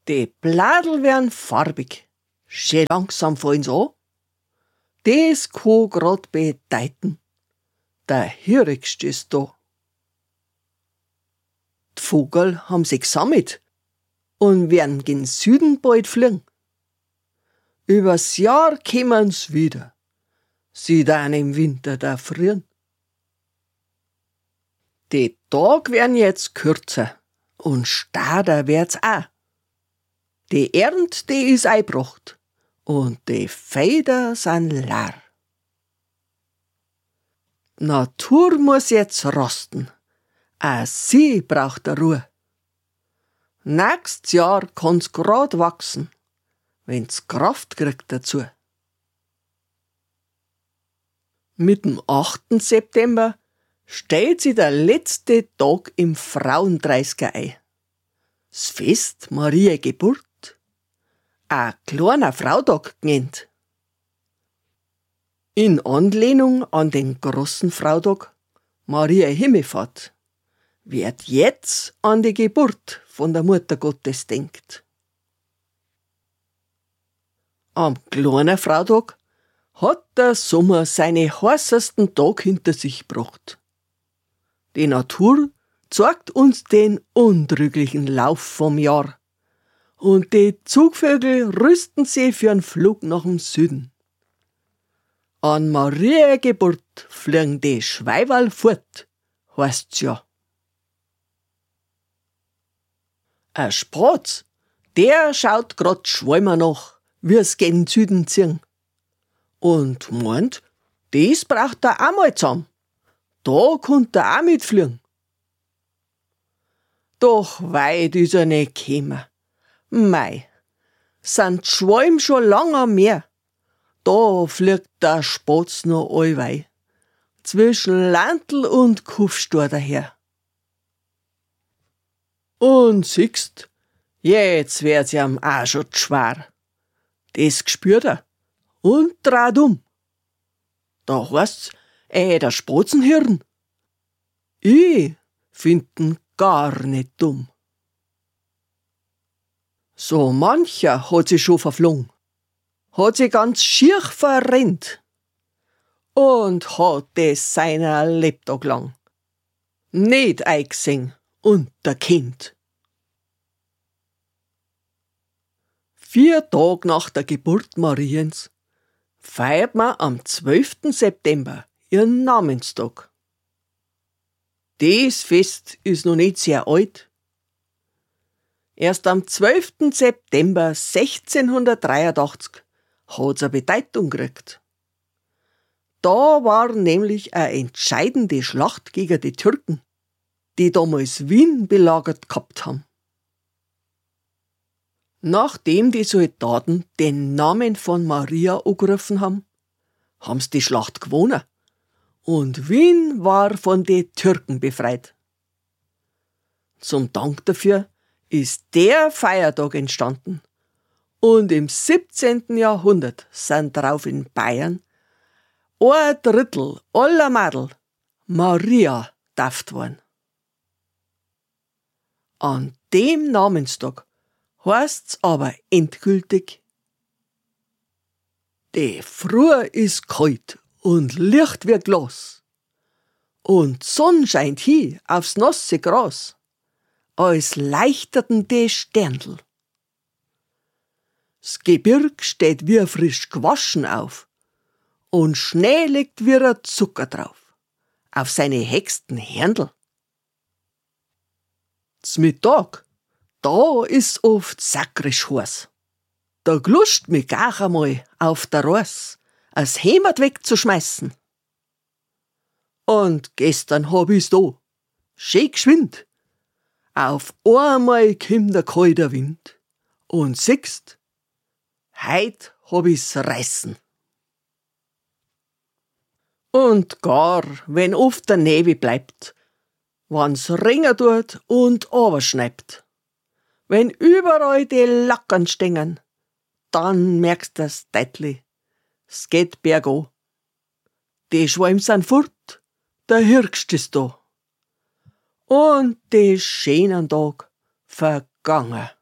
Die Bladel werden farbig. Schön langsam fallen sie an. Das kann grad bedeuten. Der Hirigst ist da. Die Vogel haben sich gesammelt und werden gen Süden bald fliegen. Übers Jahr kommen's wieder. Sie dann im Winter da frieren. Die Tage werden jetzt kürzer und steiler wird's auch. Die Ernt, die ist eingebracht und die Felder sind leer. Natur muss jetzt rasten, auch sie braucht der Ruhe. Nächstes Jahr kann's grad wachsen, wenn's Kraft kriegt dazu. Mit dem 8. September stellt sich der letzte Tag im Frauendreißiger ein. Das Fest Maria Geburt, ein kleiner Frautag genannt. In Anlehnung an den großen Frautag Maria Himmelfahrt wird jetzt an die Geburt von der Mutter Gottes denkt. Am kleinen Frautag hat der Sommer seine heißesten Tag hinter sich gebracht. Die Natur zeigt uns den untrüglichen Lauf vom Jahr und die Zugvögel rüsten sich für einen Flug nach dem Süden. An Maria Geburt fliegen die Schweiberl fort, heißt's ja. Ein Spatz, der schaut grad Schwalmer nach, wie's gen Süden ziehen. Und meint, das braucht er auch mal zusammen. Da konnt er auch mitfliegen. Doch weit ist er nicht gekommen. Mei, sind die Schwalm schon lang am Meer. Da fliegt der Spatz noch allweil. Zwischen Landl und Kufstor daher. Und siehst, jetzt wird's ihm auch schon schwer. Das gespürt er und dreht um. Da heißt's, der Spatzenhirn. Ich find'n gar nicht dumm. So mancher hat sich schon verflogen, hat sich ganz schier verrennt und hat das seiner Lebtag lang nicht eingesehen und der Kind. 4 Tage nach der Geburt Mariens feiert man am 12. September ihren Namenstag. Das Fest ist noch nicht sehr alt. Erst am 12. September 1683 hat's eine Bedeutung gekriegt. Da war nämlich eine entscheidende Schlacht gegen die Türken, die damals Wien belagert gehabt haben. Nachdem die Soldaten den Namen von Maria angerufen haben, haben's die Schlacht gewonnen und Wien war von den Türken befreit. Zum Dank dafür ist der Feiertag entstanden und im 17. Jahrhundert sind drauf in Bayern 1/3 aller Mädel Maria getauft worden. An dem Namenstag heißt's aber endgültig: Die Früh ist kalt und Licht wie Glas und Sonn scheint hin aufs nasse Gras, als leuchteten die Sterndl. Das Gebirg steht wie frisch gewaschen auf und Schnee liegt wie ein Zucker drauf, auf seine hexten Händl. Z'Mittag, da ist oft sakrisch heiß. Da glust mich gar einmal auf der Reis, als Heimat wegzuschmeißen. Und gestern hab ich's da, schön geschwind. Auf einmal kommt der kalter Wind und siehst, heut hab ich's reißen. Und gar, wenn oft der Nebel bleibt, wann's ringen tut und aberschneibt, wenn überall die Lackern stängen, dann merkst du's deutlich, es geht bergan. Die Schwalm sind fort, der Hirgst ist da. Und die schönen Tag vergangen.